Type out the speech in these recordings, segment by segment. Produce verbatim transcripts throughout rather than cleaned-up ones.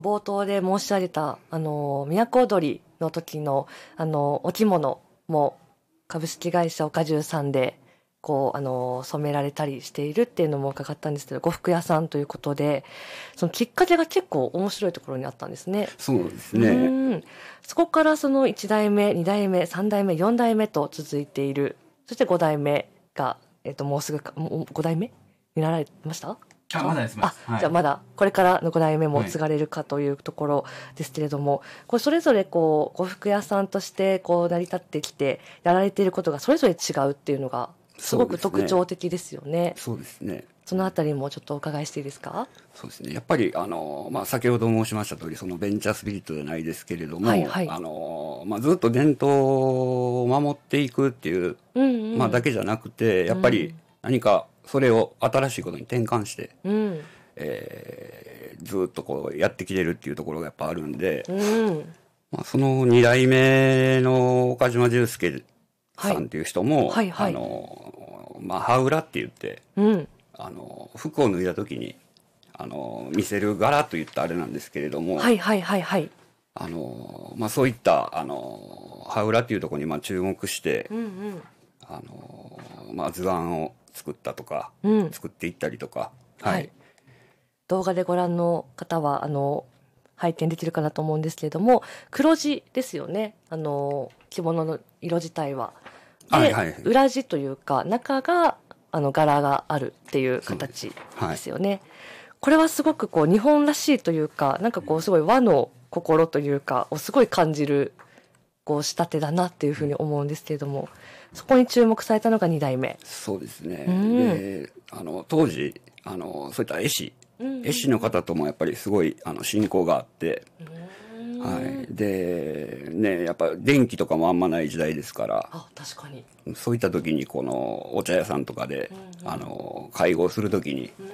冒頭で申し上げた、あの、都踊りの時の、あの、お着物も株式会社岡重さんで、こう、あの、染められたりしているっていうのも伺ったんですけど、呉服屋さんということで、そのきっかけが結構面白いところにあったんですね。 そうですね。 うん。そこからそのいち代目、に代目、さん代目、よん代目と続いている。そしてご代目が、えっと、もうすぐか、もうご代目になられました？ あ、まだです、まだです。 あ、じゃあまだ、これからのご代目も継がれるかというところですけれども、はい、これそれぞれこう、呉服屋さんとしてこう成り立ってきて、やられていることがそれぞれ違うっていうのが、すごく特徴的ですよね。 そうですね。 そのあたりもちょっとお伺いしていいですか？ そうですね。やっぱり、あの、まあ、先ほど申しました通り、そのベンチャースピリットじゃないですけれども、はいはい、あの、まあ、ずっと伝統を守っていくっていう、うんうん、まあ、だけじゃなくて、やっぱり何かそれを新しいことに転換して、うんえー、ずっとこうやってきてるっていうところがやっぱあるんで、うんまあ、そのに代目の岡島重介さんっていう人も、はいはいはい、あの、まあ、羽裏って言って、うん、あの、服を脱いだ時に、あの、見せる柄といったあれなんですけれども、 はいはいはいはい。 あの、まあ、そういった、あの、羽裏っていうところにまあ注目して、うんうん、あの、まあ、図案を作ったとか、うん、作っていったりとか、はい、はい。 動画でご覧の方は、あの、拝見できるかなと思うんですけれども、黒地ですよね。あの、着物の色自体は。で、はいはいはい、裏地というか、中が、あの、柄があるっていう形ですよね。はい、これはすごくこう、日本らしいというか、なんかこう、すごい和の心というか、をすごい感じる、こう、仕立てだなっていうふうに思うんですけれども、そこに注目されたのがに代目。 そうですね。うん、で、あの、当時、あの、そういった絵師、絵師の方ともやっぱりすごい、あの、親交があって、はい。で、ね、やっぱ電気とかもあんまない時代ですから。 あ、確かに。 そういった時に、この、お茶屋さんとかで、うんうん、あの、会合する時に、うん、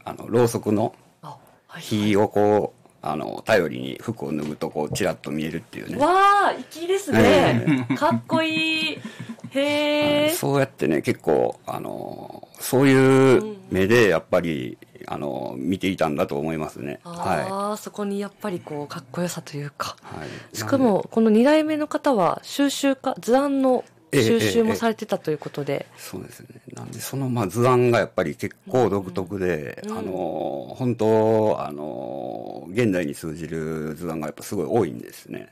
あの、ろうそくの火をこう、あの、頼りに服を脱ぐと、こう、チラッと見えるっていうね。 わー、粋ですね。えー、かっこいい。へー。 そうやってね、結構、あの、そういう目で、やっぱり、あの、見ていたんだと思いますね。 ああ、はい、そこにやっぱりこう、かっこよさというか。はい、しかも、このに代目の方は、収集家、図案の収集もされてたということで。 ええええ、そうですね。なんで、その、まあ、図案がやっぱり結構独特で、うん、あの、本当、あの、現代に通じる図案がやっぱすごい多いんですね。 うん。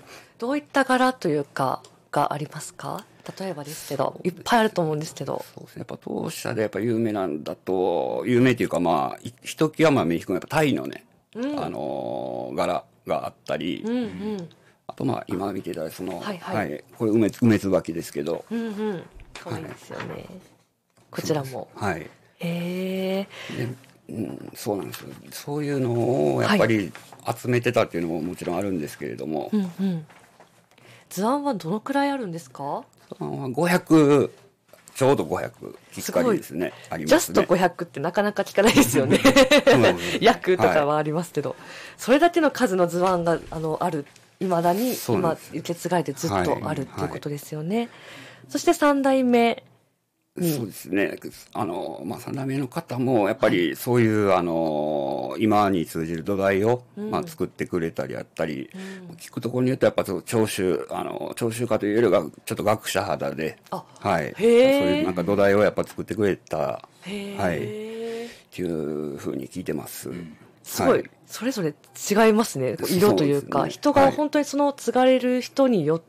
どういった柄というか、がありますか？例えばですけど、いっぱいあると思うんですけど。 そうですね。やっぱ当社でやっぱ有名なんだと、有名っていうかまあ、ひときわまあ目引くのはやっぱタイのね、うん、あの、柄があったり、うんうん、あとまあ今見ていただいたその、はい、はいはい、これ梅、梅椿ですけど。 うんうん。可愛いですよね。はい、こちらも。 はい。へえ。 うん、そうなんですよ。そういうのをやっぱり集めてたっていうのももちろんあるんですけれども。 うんうん。図案はどのくらいあるんですか？ 図案はごひゃく、ちょうどごひゃくきっかりですね。ありますね。 ジャストごひゃくってなかなか聞かないですよね。約とかはありますけど、はい、それだけの数の図案があのある、未だに今受け継がれてずっとあるっていうことですよね。はいはい、そしてさん代目。 そうですね。あの、まあ、三代目の方も、やっぱりそういう、はい、あの、今に通じる土台を、うん、まあ、作ってくれたりあったり、うん、聞くところによってやっぱ、聴衆、あの、聴衆家というよりは、ちょっと学者肌で、はい。そういうなんか土台をやっぱ作ってくれた、はい。っていうふうに聞いてます。うん、 すごい、はい、それぞれ違いますね。色というか、ね、人が本当にその継がれる人によって、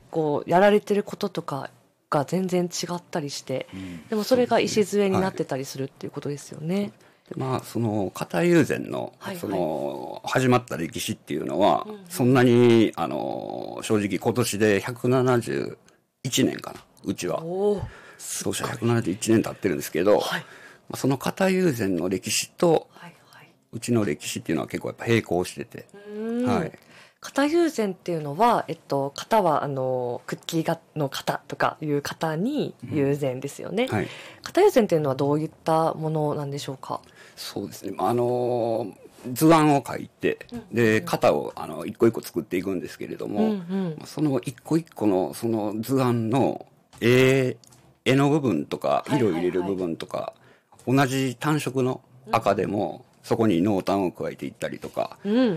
こう、やられてることとか、が全然違ったりして、うん、でもそれが礎になってたりするっていうことですよね。 はい、まあ、その、片友禅の、はいはい、その、始まった歴史っていうのは、うんうん、そんなに、あの、正直今年でひゃくななじゅういちねんかな、うちは。当社ひゃくななじゅういちねん経ってるんですけど、はい、その片友禅の歴史と、はいはい、うちの歴史っていうのは結構やっぱ並行してて、はい。 片友禅っていうのは、えっと、型は、あの、クッキーがの型とかいう型に友禅ですよね。うんはい、片友禅っていうのはどういったものなんでしょうか？ そうですね。あの、図案を書いて、うんうんうん、で、型を、あの、一個一個作っていくんですけれども、うんうん、その一個一個の、その図案の絵、絵の部分とか、色入れる部分とか、はいはいはい、同じ単色の赤でも、 そこに濃淡を加えていったりとか、 うん